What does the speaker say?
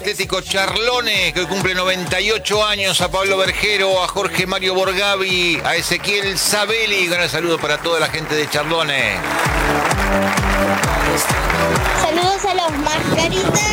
Dietético Charlone, que hoy cumple 98 años, a Pablo Vergero, a Jorge Mario Borgavi, a Ezequiel Sabelli. Un gran saludo para toda la gente de Charlone. Saludos a los mascaritas.